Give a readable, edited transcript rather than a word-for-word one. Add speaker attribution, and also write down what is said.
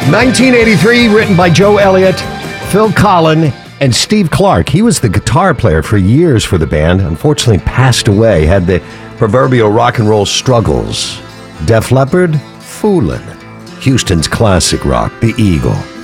Speaker 1: 1983, written by Joe Elliott, Phil Collen, and Steve Clark. He was the guitar player for years for the band. Unfortunately, passed away, had the proverbial rock and roll struggles. Def Leppard, Foolin'. Houston's classic rock, The Eagle.